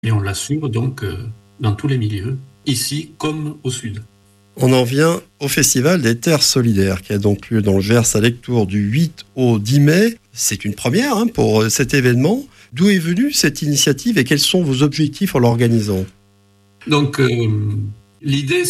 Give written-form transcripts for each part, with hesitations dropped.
Et on l'assure donc dans tous les milieux, ici comme au sud. On en vient au Festival des Terres Solidaires qui a donc lieu dans le Gers à Lectoure du 8 au 10 mai. C'est une première pour cet événement. D'où est venue cette initiative et quels sont vos objectifs en l'organisant ? Donc l'idée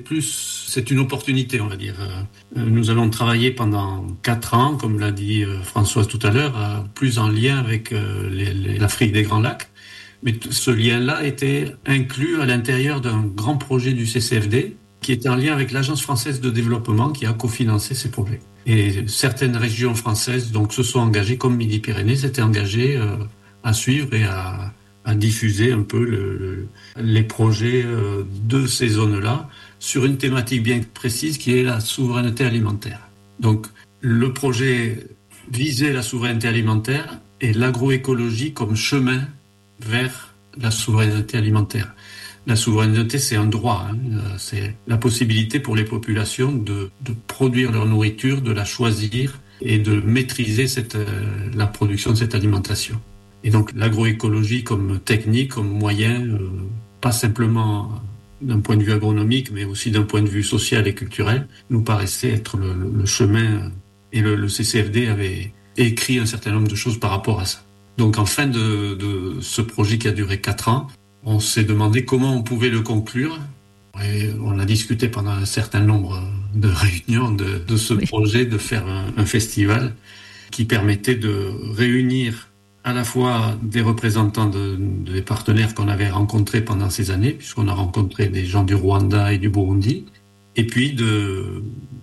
c'est une opportunité, on va dire. Nous allons travailler pendant 4 ans, comme l'a dit Françoise tout à l'heure, plus en lien avec l'Afrique des Grands Lacs. Mais ce lien-là était inclus à l'intérieur d'un grand projet du CCFD qui était en lien avec l'Agence française de développement qui a cofinancé ces projets. Et certaines régions françaises donc, se sont engagées, comme Midi-Pyrénées, s'étaient engagées à suivre et à diffuser un peu les projets de ces zones-là sur une thématique bien précise qui est la souveraineté alimentaire. Donc le projet visait la souveraineté alimentaire et l'agroécologie comme chemin vers la souveraineté alimentaire. La souveraineté, c'est un droit, c'est la possibilité pour les populations de produire leur nourriture, de la choisir et de maîtriser la production de cette alimentation. Et donc l'agroécologie comme technique, comme moyen, pas simplement d'un point de vue agronomique, mais aussi d'un point de vue social et culturel, nous paraissait être le chemin. Et le CCFD avait écrit un certain nombre de choses par rapport à ça. Donc en fin de ce projet qui a duré 4 ans, on s'est demandé comment on pouvait le conclure. Et on a discuté pendant un certain nombre de réunions de ce projet, de faire un festival qui permettait de réunir à la fois des représentants des partenaires qu'on avait rencontrés pendant ces années, puisqu'on a rencontré des gens du Rwanda et du Burundi, et puis de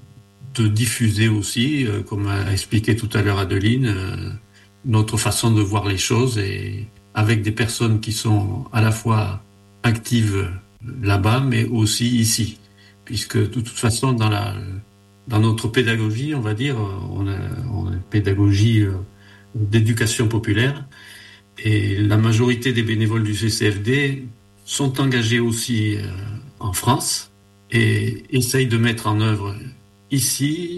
diffuser aussi, comme a expliqué tout à l'heure Adeline, notre façon de voir les choses et avec des personnes qui sont à la fois actives là-bas, mais aussi ici. Puisque de toute façon, dans notre pédagogie, on va dire, on a une pédagogie d'éducation populaire et la majorité des bénévoles du CCFD sont engagés aussi en France et essayent de mettre en œuvre ici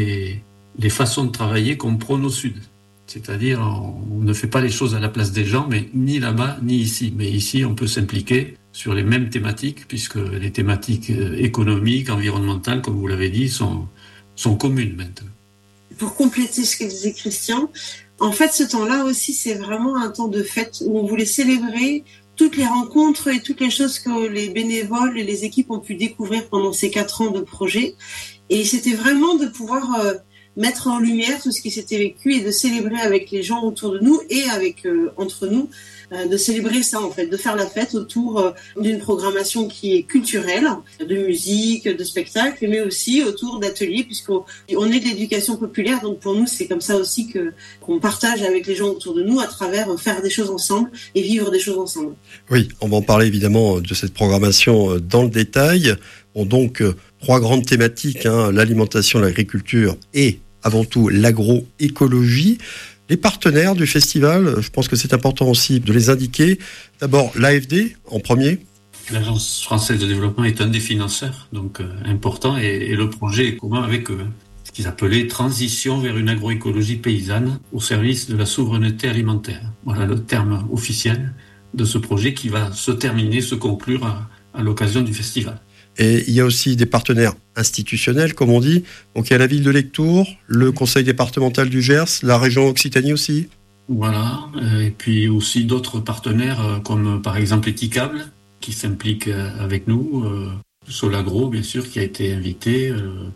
les façons de travailler qu'on prône au Sud. C'est-à-dire, on ne fait pas les choses à la place des gens, mais ni là-bas, ni ici. Mais ici, on peut s'impliquer sur les mêmes thématiques, puisque les thématiques économiques, environnementales, comme vous l'avez dit, sont communes maintenant. Pour compléter ce que disait Christian, en fait, ce temps-là aussi, c'est vraiment un temps de fête où on voulait célébrer toutes les rencontres et toutes les choses que les bénévoles et les équipes ont pu découvrir pendant ces 4 ans de projet. Et c'était vraiment de pouvoir mettre en lumière tout ce qui s'était vécu et de célébrer avec les gens autour de nous et avec entre nous, de célébrer ça en fait, de faire la fête autour d'une programmation qui est culturelle, de musique, de spectacle, mais aussi autour d'ateliers puisqu'on est de l'éducation populaire, donc pour nous c'est comme ça aussi qu'on partage avec les gens autour de nous à travers faire des choses ensemble et vivre des choses ensemble. Oui, on va en parler évidemment de cette programmation dans le détail. Bon, donc 3 grandes thématiques, l'alimentation, l'agriculture et avant tout l'agroécologie. Les partenaires du festival, je pense que c'est important aussi de les indiquer. D'abord, l'AFD en premier. L'Agence française de développement est un des financeurs, donc important, et le projet est commun avec eux. Ce qu'ils appelaient transition vers une agroécologie paysanne au service de la souveraineté alimentaire. Voilà le terme officiel de ce projet qui va se conclure à l'occasion du festival. Et il y a aussi des partenaires institutionnels, comme on dit. Donc il y a la ville de Lectoure, le conseil départemental du Gers, la région Occitanie aussi. Voilà, et puis aussi d'autres partenaires comme par exemple Eticable qui s'implique avec nous, Solagro bien sûr qui a été invité,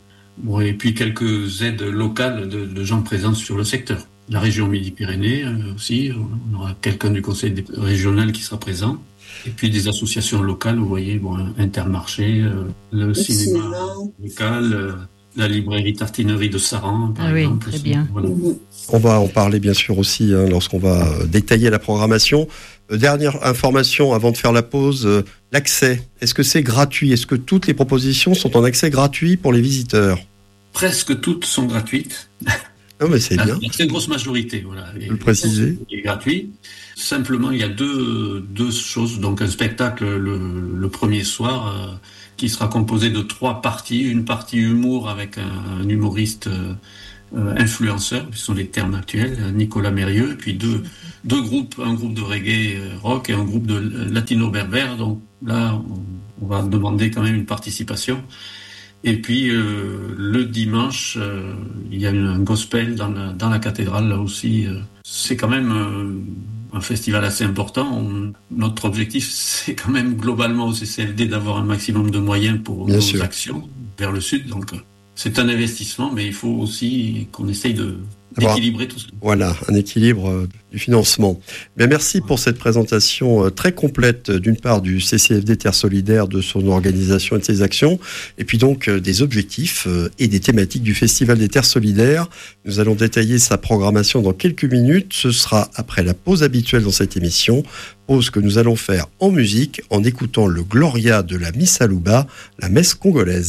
et puis quelques aides locales de gens présents sur le secteur. La région Midi-Pyrénées aussi, on aura quelqu'un du conseil régional qui sera présent. Et puis des associations locales, vous voyez, Intermarché, le cinéma local, la librairie Tartinerie de Saran, par exemple. Oui, très bien. Voilà. On va en parler bien sûr aussi lorsqu'on va détailler la programmation. Dernière information avant de faire la pause, l'accès. Est-ce que c'est gratuit ? Est-ce que toutes les propositions sont en accès gratuit pour les visiteurs ? Presque toutes sont gratuites. Non, mais c'est bien. La très grosse majorité, voilà. Le préciser. Est gratuit. Simplement, il y a deux choses. Donc, un spectacle le premier soir qui sera composé de 3 parties. Une partie humour avec un humoriste influenceurs, ce sont les termes actuels, Nicolas Mérieux, et puis deux groupes, un groupe de reggae rock et un groupe de latino-berbère. Donc là, on va demander quand même une participation. Et puis le dimanche, il y a un gospel dans la cathédrale, là aussi. C'est quand même un festival assez important. Notre objectif, c'est quand même globalement au CCLD d'avoir un maximum de moyens pour nos actions vers le sud. Donc c'est un investissement, mais il faut aussi qu'on essaye d'équilibrer tout ça. Voilà, un équilibre du financement. Bien, merci pour cette présentation très complète, d'une part du CCFD Terre Solidaire, de son organisation et de ses actions, et puis donc des objectifs et des thématiques du Festival des Terres Solidaires. Nous allons détailler sa programmation dans quelques minutes. Ce sera après la pause habituelle dans cette émission, pause que nous allons faire en musique en écoutant le Gloria de la Missa Luba, la messe congolaise.